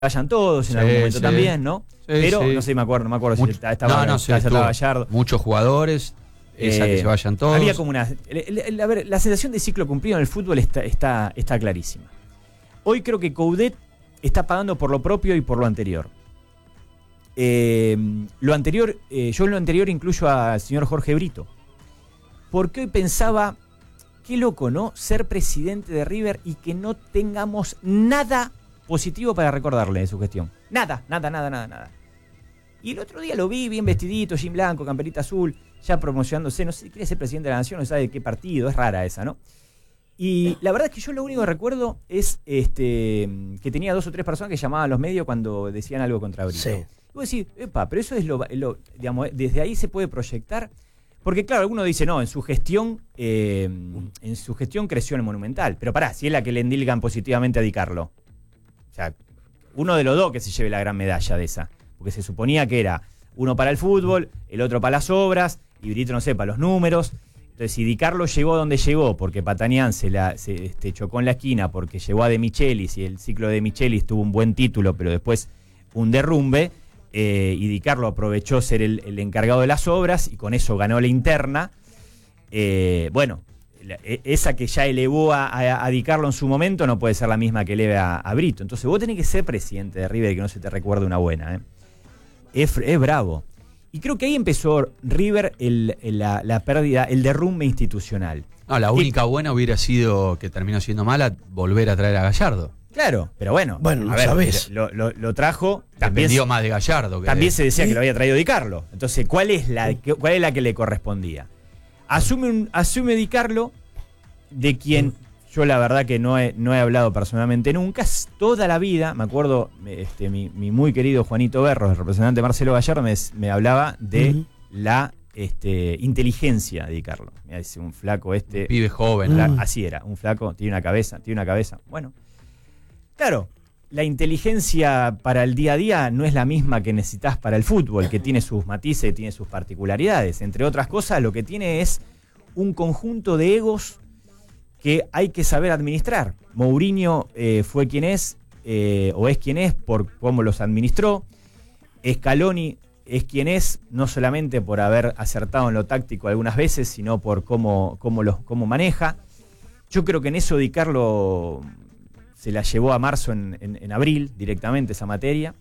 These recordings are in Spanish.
vayan todos en algún momento también, ¿no? Sí, pero no sé, no me acuerdo si estaba Gallardo. Muchos jugadores, que se vayan todos. Había como una... la sensación de ciclo cumplido en el fútbol está clarísima. Hoy creo que Coudet está pagando por lo propio y por lo anterior. Yo en lo anterior incluyo al señor Jorge Brito. Porque hoy pensaba, qué loco, ¿no? Ser presidente de River y que no tengamos nada positivo para recordarle de su gestión. Nada. Y el otro día lo vi bien vestidito, jean blanco, camperita azul, ya promocionándose, no sé, quiere ser presidente de la nación, no sabe de qué partido, es rara esa, ¿no? Y la verdad es que yo lo único que recuerdo es que tenía 2 o 3 personas que llamaban a los medios cuando decían algo contra Brito. Sí. Y vos decís, pero eso es digamos, desde ahí se puede proyectar. Porque claro, alguno dice, no, en su gestión creció en el Monumental. Pero pará, si es la que le endilgan positivamente a Di Carlo. O sea, uno de los dos que se lleve la gran medalla de esa. Porque se suponía que era uno para el fútbol, el otro para las obras, y Brito, no sé, para los números. Entonces, si Di Carlo llegó donde llegó, porque Patanián se chocó en la esquina, porque llegó a De Michelis, y el ciclo de De Michelis tuvo un buen título, pero después un derrumbe, y Di Carlo aprovechó ser el encargado de las obras, y con eso ganó la interna. Esa que ya elevó a Di Carlo en su momento no puede ser la misma que eleve a Brito. Entonces vos tenés que ser presidente de River y que no se te recuerde una buena. Es bravo. Y creo que ahí empezó River la pérdida, el derrumbe institucional. No, la única buena hubiera sido, que terminó siendo mala, volver a traer a Gallardo. Claro, pero bueno, no sabés. Lo trajo. Dependió más de Gallardo. También se decía que lo había traído Di Carlo. Entonces, ¿cuál es la que le correspondía? Asume Di Carlo, de quien yo la verdad que no he hablado personalmente nunca, toda la vida, me acuerdo, mi muy querido Juanito Berros, el representante de Marcelo Gallardo, me hablaba de la inteligencia de Di Carlo. Mirá, dice, un flaco un pibe joven. Así era, un flaco, tiene una cabeza. Bueno, claro, la inteligencia para el día a día no es la misma que necesitas para el fútbol, que tiene sus matices, tiene sus particularidades. Entre otras cosas, lo que tiene es un conjunto de egos que hay que saber administrar. Mourinho fue quien es, o es quien es, por cómo los administró. Scaloni es quien es, no solamente por haber acertado en lo táctico algunas veces, sino por cómo maneja. Yo creo que en eso Di Carlo se la llevó a marzo en abril directamente esa materia,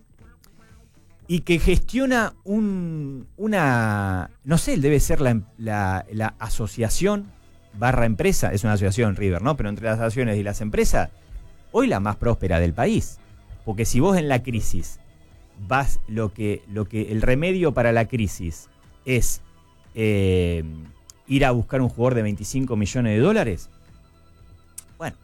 y que gestiona una, no sé, debe ser la asociación / empresa, es una asociación River, ¿no? Pero entre las asociaciones y las empresas, hoy la más próspera del país. Porque si vos en la crisis vas, lo que el remedio para la crisis es ir a buscar un jugador de $25 millones, bueno,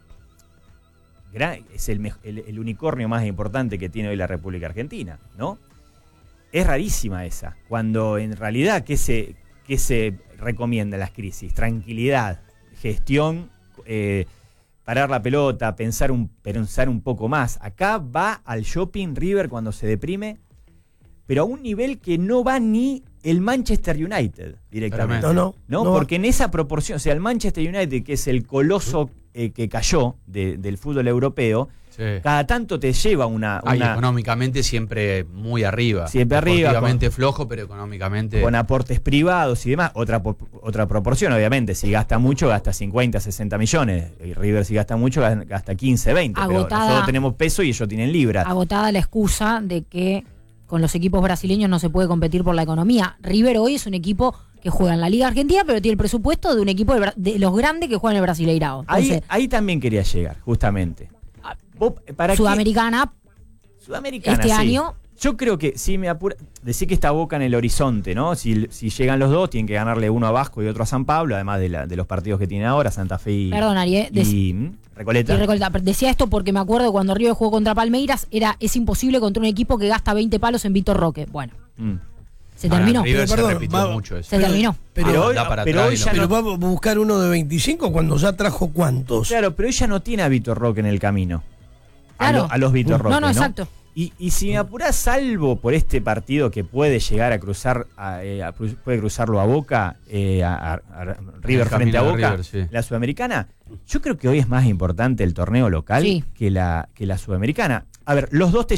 es el unicornio más importante que tiene hoy la República Argentina, ¿no? Es rarísima esa, cuando en realidad, ¿qué se recomienda en las crisis? Tranquilidad, gestión, parar la pelota, pensar un poco más. Acá va al shopping River cuando se deprime, pero a un nivel que no va ni el Manchester United directamente. No, porque en esa proporción, o sea, el Manchester United, que es el coloso que cayó del fútbol europeo, sí, cada tanto te lleva una... económicamente siempre muy arriba. Siempre arriba. Deportivamente flojo, pero económicamente... Con aportes privados y demás. Otra proporción, obviamente. Si gasta mucho, gasta 50, 60 millones. Y River, si gasta mucho, gasta 15, 20. Agotada, pero nosotros tenemos peso y ellos tienen libras. Agotada la excusa de que con los equipos brasileños no se puede competir por la economía. River hoy es un equipo que juega en la Liga Argentina, pero tiene el presupuesto de un equipo de los grandes que juegan en el Brasileirao. Entonces, ahí también quería llegar, justamente. Sudamericana este año. Yo creo que, si me apura, decir que está Boca en el horizonte, ¿no? Si llegan los dos, tienen que ganarle uno a Vasco y otro a San Pablo, además de los partidos que tiene ahora, Santa Fe y Recoleta. Decía esto porque me acuerdo cuando River jugó contra Palmeiras, es imposible contra un equipo que gasta 20 palos en Vitor Roque. Bueno. Se terminó. River se repitió mucho eso. Se terminó. Pero hoy ya no vamos a buscar uno de 25 cuando ya trajo cuántos. Claro, pero ella no tiene a Vitor Roque en el camino. Claro. A los Vitor Roque. No, exacto. Y si me apurás, salvo por este partido que puede llegar a cruzar, puede cruzarlo a Boca, a River frente a Boca, River, sí, la Sudamericana, yo creo que hoy es más importante el torneo local, sí, que la Sudamericana. A ver, los dos te